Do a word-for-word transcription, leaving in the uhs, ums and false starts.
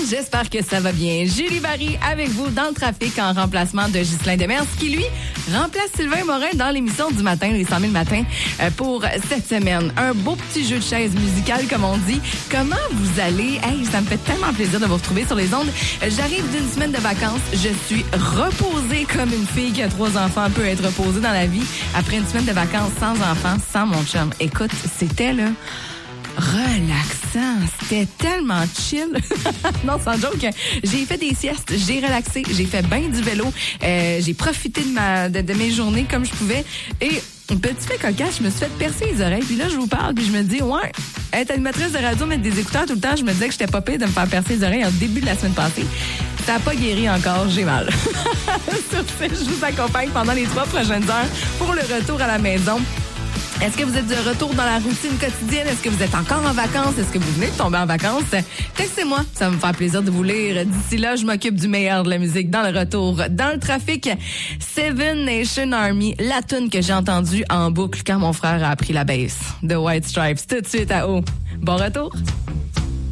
j'espère que ça va bien. Julie Barry avec vous dans le trafic en remplacement de Ghislain Demers qui, lui, remplace Sylvain Morin dans l'émission du matin, les cent mille matins, euh, pour cette semaine. Un beau petit jeu de chaise musicale, comme on dit. Comment vous allez? Hey, ça me fait tellement plaisir de vous retrouver sur les ondes. Euh, J'arrive d'une semaine de vacances. Je suis reposée comme une fille qui a trois enfants peut être reposée dans la vie après une semaine de vacances sans enfants, sans mon chum. Écoute, c'était là... relaxant. C'était tellement chill. Non, sans joke. J'ai fait des siestes, j'ai relaxé, j'ai fait bien du vélo, euh, j'ai profité de, ma, de, de mes journées comme je pouvais. Et petit fait cocasse, je me suis fait percer les oreilles. Puis là, je vous parle, puis je me dis, ouais, être animatrice de radio, mettre des écouteurs tout le temps, je me disais que j'étais pas pire de me faire percer les oreilles au début de la semaine passée. Ça n'a pas guéri encore, j'ai mal. Sur ce, je vous accompagne pendant les trois prochaines heures pour le retour à la maison. Est-ce que vous êtes de retour dans la routine quotidienne? Est-ce que vous êtes encore en vacances? Est-ce que vous venez de tomber en vacances? Textez-moi, ça va me faire plaisir de vous lire. D'ici là, je m'occupe du meilleur de la musique dans le retour. Dans le trafic, Seven Nation Army, la tune que j'ai entendue en boucle quand mon frère a appris la bass de White Stripes. Tout de suite à haut. Bon retour!